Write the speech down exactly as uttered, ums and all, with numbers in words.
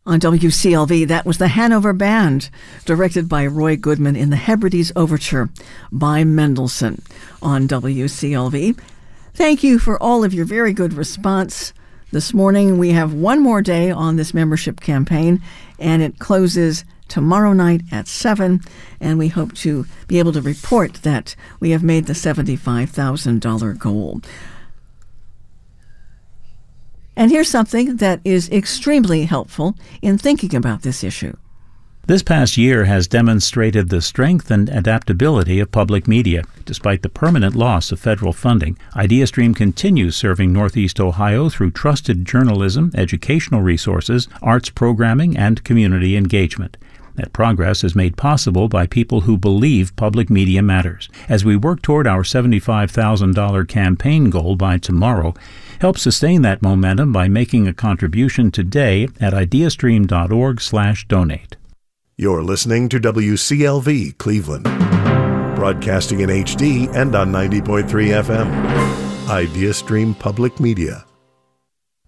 On W C L V, that was the Hanover Band, directed by Roy Goodman in the Hebrides Overture by Mendelssohn on W C L V. Thank you for all of your very good response. This morning, we have one more day on this membership campaign, and it closes tomorrow night at seven, and we hope to be able to report that we have made the seventy-five thousand dollars goal. And here's something that is extremely helpful in thinking about this issue. This past year has demonstrated the strength and adaptability of public media. Despite the permanent loss of federal funding, IdeaStream continues serving Northeast Ohio through trusted journalism, educational resources, arts programming, and community engagement. That progress is made possible by people who believe public media matters. As we work toward our seventy-five thousand dollars campaign goal by tomorrow, help sustain that momentum by making a contribution today at ideastream.org slash donate. You're listening to W C L V Cleveland, broadcasting in H D and on ninety point three F M. IdeaStream Public Media.